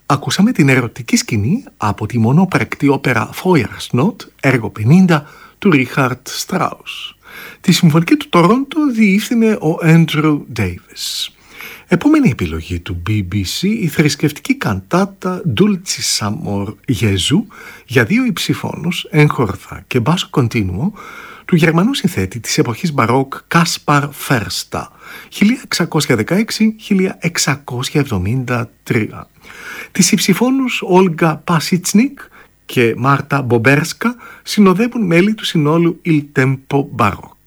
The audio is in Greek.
Ακούσαμε την ερωτική σκηνή από τη μονοπρακτή όπερα Feuersnot, έργο 50 του Ρίχαρτ Στράους. Τη συμφωνική του Τορόντο διεύθυνε ο Έντρου Ντέιβις. Επόμενη επιλογή του BBC, η θρησκευτική καντάτα Dulcis Amor Jesu για δύο υψηφώνους, έγχορδα και μπάσο κοντίνουο, του Γερμανού συνθέτη της εποχής μπαρόκ Κάσπαρ Φέρστα, 1616-1673. Τις υψηφώνους Όλγα Πασιτσνίκ και Μάρτα Μπομπέρσκα συνοδεύουν μέλη του συνόλου Il Tempo Baroque.